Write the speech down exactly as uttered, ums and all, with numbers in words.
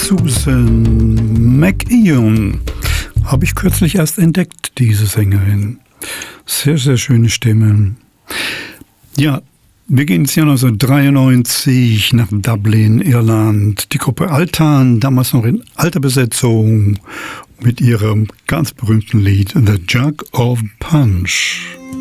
Susan McEwan habe ich kürzlich erst entdeckt, diese Sängerin. Sehr, sehr schöne Stimme. Ja, wir gehen ins Jahr neunzehnhundertdreiundneunzig nach Dublin, Irland. Die Gruppe Altan, damals noch in alter Besetzung, mit ihrem ganz berühmten Lied The Jug of Punch.